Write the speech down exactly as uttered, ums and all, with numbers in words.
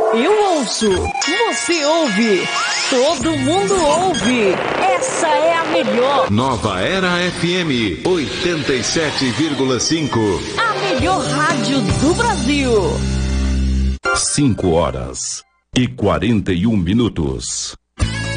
Eu ouço, você ouve, todo mundo ouve. Essa é a melhor. Nova Era F M oitenta e sete vírgula cinco. A melhor rádio do Brasil. Cinco horas e quarenta e um minutos.